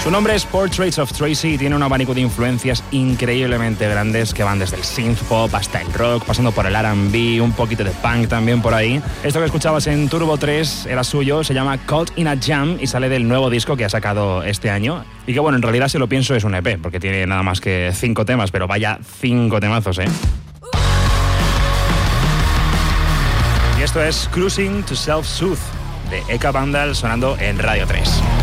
Su nombre es Portraits of Tracy y tiene un abanico de influencias increíblemente grandes que van desde el synth pop hasta el rock, pasando por el R&B, un poquito de punk también por ahí. Esto que escuchabas en Turbo 3 era suyo, se llama Caught in a Jam y sale del nuevo disco que ha sacado este año. Y que bueno, en realidad si lo pienso es un EP, porque tiene nada más que 5 temas, pero vaya 5 temazos, ¿eh? Y esto es Cruising to Self-Soothe de Eka Vandal sonando en Radio 3.